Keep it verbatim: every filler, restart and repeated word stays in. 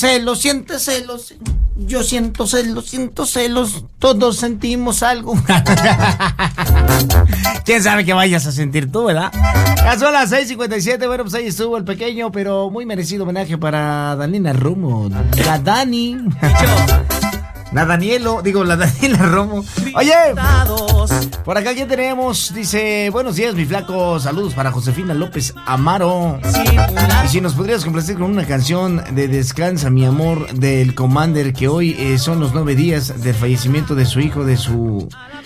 Celos, siente celos. Yo siento celos, siento celos. Todos sentimos algo. ¿Quién sabe qué vayas a sentir tú, verdad? Ya son las seis cincuenta y siete. Bueno, pues ahí estuvo el pequeño, pero muy merecido homenaje para Daniela Romo. La Dani. La Danielo, digo, la Daniela Romo. Oye, por acá ya tenemos, dice, buenos días, mi flaco, saludos para Josefina López Amaro. Y si nos podrías complacer con una canción de Descansa, mi amor, del Commander, que hoy eh, son los nueve días del fallecimiento de su hijo, de su